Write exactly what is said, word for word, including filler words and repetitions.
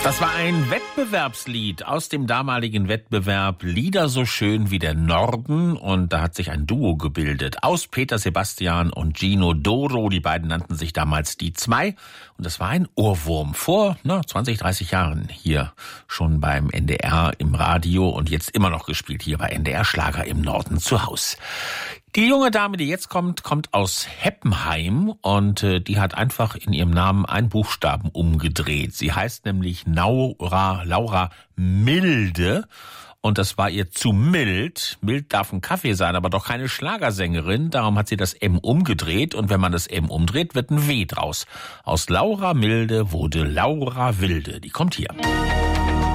Das war ein Wettbewerbslied aus dem damaligen Wettbewerb Lieder so schön wie der Norden. Und da hat sich ein Duo gebildet aus Peter Sebastian und Gino Doro. Die beiden nannten sich damals die Zwei. Und das war ein Ohrwurm vor na, zwanzig, dreißig Jahren hier schon beim N D R im Radio und jetzt immer noch gespielt hier bei N D R Schlager im Norden zu Haus. Die junge Dame, die jetzt kommt, kommt aus Heppenheim und äh, die hat einfach in ihrem Namen einen Buchstaben umgedreht. Sie heißt nämlich Laura, Laura Milde und das war ihr zu mild. Mild darf ein Kaffee sein, aber doch keine Schlagersängerin. Darum hat sie das M umgedreht und wenn man das M umdreht, wird ein W draus. Aus Laura Milde wurde Laura Wilde. Die kommt hier.